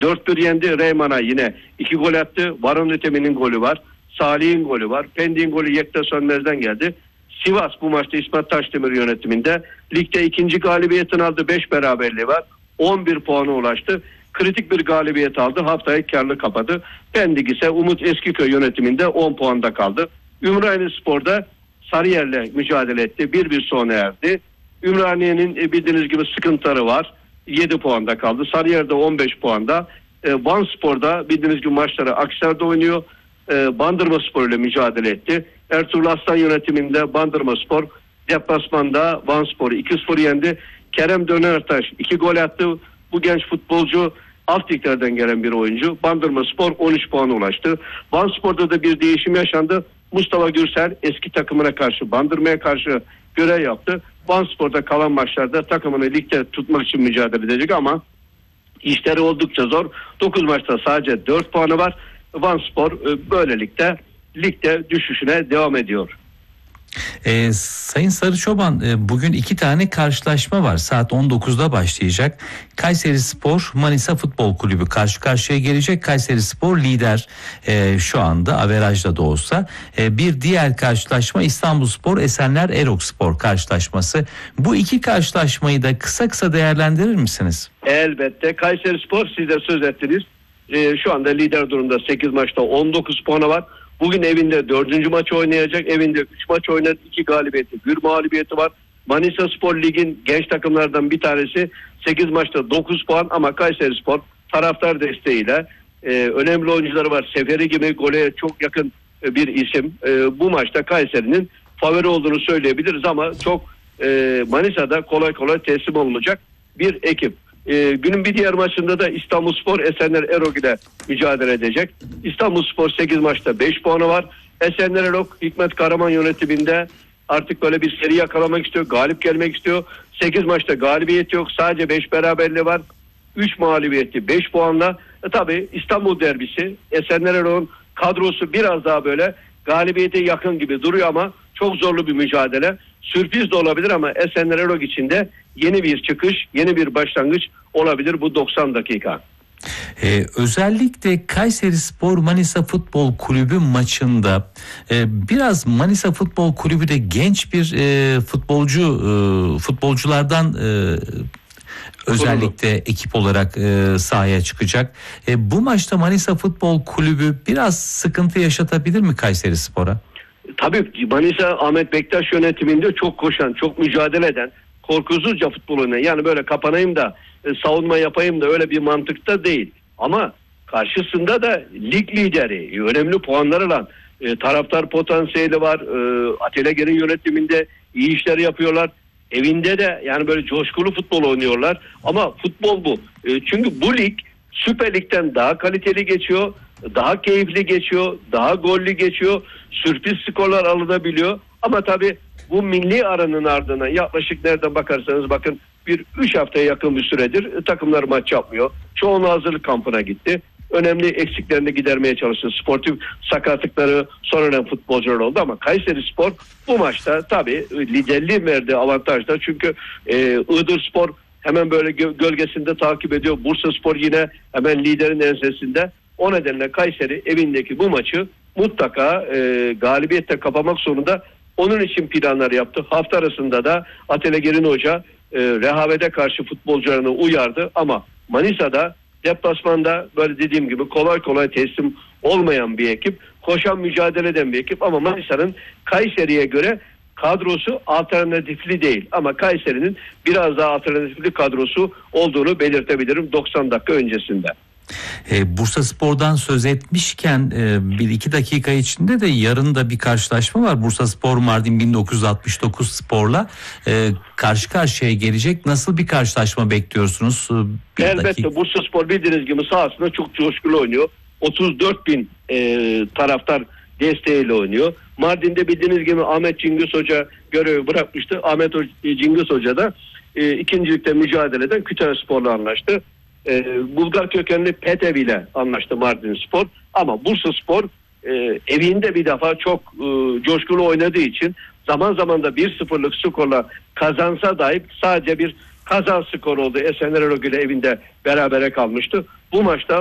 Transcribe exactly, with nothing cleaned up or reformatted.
dört bir yendi. Reyman'a yine iki gol attı. Varon Ötemi'nin golü var. Salih'in golü var. Pendik'in golü Yekta Sönmez'den geldi. Sivas bu maçta İsmet Taşdemir yönetiminde ligde ikinci galibiyetini aldı. beş beraberliği var. on bir puana ulaştı. Kritik bir galibiyet aldı. Haftayı karlı kapadı. Pendik ise Umut Eskiköy yönetiminde on puanda kaldı. Ümraniyespor'da Sarıyer'le mücadele etti. bir bir sona erdi. Ümraniye'nin bildiğiniz gibi sıkıntıları var. yedi puanda kaldı. Sarıyer'de on beş puanda. Vanspor'da bildiğiniz gibi maçları Akhisar'da oynuyor. Bandırmaspor ile mücadele etti. Ertuğrul Aslan yönetiminde Bandırmaspor deplasmanda Vanspor'u iki sıfır yendi. Kerem Dönertaş iki gol attı. Bu genç futbolcu alt liglerden gelen bir oyuncu. Bandırmaspor on üç puana ulaştı. Vanspor'da da bir değişim yaşandı. Mustafa Gürsel eski takımına karşı, Bandırma'ya karşı görev yaptı. Vanspor'da kalan maçlarda takımını ligde tutmak için mücadele edecek ama işleri oldukça zor. dokuz maçta sadece dört puanı var. Vanspor böylelikle ligde düşüşüne devam ediyor. Ee, Sayın Sarıçoban, e, bugün iki tane karşılaşma var. Saat on dokuzda başlayacak. Kayserispor Manisa Futbol Kulübü karşı karşıya gelecek. Kayserispor lider e, şu anda averajda da olsa. E, bir diğer karşılaşma İstanbulspor Esenler Erokspor karşılaşması. Bu iki karşılaşmayı da kısa kısa değerlendirir misiniz? Elbette. Kayserispor, siz de söz ettiniz. E, şu anda lider durumda, sekiz maçta on dokuz puanı var. Bugün evinde dördüncü maçı oynayacak. Evinde üç maç oynadı. iki galibiyeti, bir mağlubiyeti var. Manisaspor ligin genç takımlardan bir tanesi. sekiz maçta dokuz puan ama Kayserispor taraftar desteğiyle e, önemli oyuncuları var. Seferi gibi gole çok yakın e, bir isim. E, bu maçta Kayseri'nin favori olduğunu söyleyebiliriz ama çok e, Manisa'da kolay kolay teslim olunacak bir ekip. Ee, günün bir diğer maçında da İstanbulspor Esenler Erok ile mücadele edecek. İstanbulspor sekiz maçta beş puanı var. Esenler Erok Hikmet Karaman yönetiminde artık böyle bir seri yakalamak istiyor. Galip gelmek istiyor. sekiz maçta galibiyet yok. Sadece beş beraberliği var. üç mağlubiyeti beş puanla. E, tabii İstanbul derbisi. Esenler Erok'un kadrosu biraz daha böyle galibiyete yakın gibi duruyor ama çok zorlu bir mücadele. Sürpriz de olabilir ama Esenler Erok için de yeni bir çıkış, yeni bir başlangıç olabilir bu doksan dakika. Ee, özellikle Kayserispor Manisa Futbol Kulübü maçında e, biraz Manisa Futbol Kulübü de genç bir e, futbolcu e, futbolculardan e, özellikle ekip olarak e, sahaya çıkacak. E, bu maçta Manisa Futbol Kulübü biraz sıkıntı yaşatabilir mi Kayserispor'a? Tabii Manisa Ahmet Bektaş yönetiminde çok koşan, çok mücadele eden, korkusuzca futbol oynayan, yani böyle kapanayım da e, savunma yapayım da öyle bir mantıkta değil. Ama karşısında da lig lideri, önemli puanlar alan, e, taraftar potansiyeli var. E, Atilla Ger'in yönetiminde iyi işler yapıyorlar. Evinde de yani böyle coşkulu futbol oynuyorlar. Ama futbol bu. E, çünkü bu lig Süper Lig'den daha kaliteli geçiyor, daha keyifli geçiyor, daha gollü geçiyor, sürpriz skorlar alınabiliyor. Ama tabii bu milli aranın ardından yaklaşık nereden bakarsanız bakın bir üç haftaya yakın bir süredir e, takımlar maç yapmıyor. Çoğunu hazırlık kampına gitti. Önemli eksiklerini gidermeye çalıştı. Sportif sakatlıkları sonradan futbolcular oldu ama Kayserispor bu maçta tabii liderliği verdiği avantajda. Çünkü e, Iğdırspor hemen böyle gö- gölgesinde takip ediyor. Bursaspor yine hemen liderin ensesinde. O nedenle Kayseri evindeki bu maçı mutlaka e, galibiyetle kapamak zorunda. Onun için planlar yaptı. Hafta arasında da Atilla Gerin Hoca e, rehavete karşı futbolcularını uyardı ama Manisa'da deplasmanda böyle dediğim gibi kolay kolay teslim olmayan bir ekip, koşan mücadele eden bir ekip ama Manisa'nın Kayseri'ye göre kadrosu alternatifli değil ama Kayseri'nin biraz daha alternatifli kadrosu olduğunu belirtebilirim doksan dakika öncesinde. E, Bursaspor'dan söz etmişken e, bir iki dakika içinde de yarın da bir karşılaşma var. Bursaspor Mardin bin dokuz yüz altmış dokuz Spor'la e, karşı karşıya gelecek. Nasıl bir karşılaşma bekliyorsunuz? Bir Elbette dakika. Bursaspor bildiğiniz gibi sahasında çok coşkulu oynuyor. otuz dört bin e, taraftar desteğiyle oynuyor. Mardin'de bildiğiniz gibi Ahmet Cengiz Hoca görevi bırakmıştı. Ahmet Cengiz Hoca da e, ikincilikte mücadele eden Kütahyaspor'la anlaştı. E, Bulgar kökenli Petev ile anlaştı Mardinspor. Ama Bursaspor e, evinde bir defa çok e, coşkulu oynadığı için zaman zaman da bir sıfırlık skorla kazansa dahi sadece bir kazan skoru oldu. Esenler Erok ile evinde berabere kalmıştı. bu maçta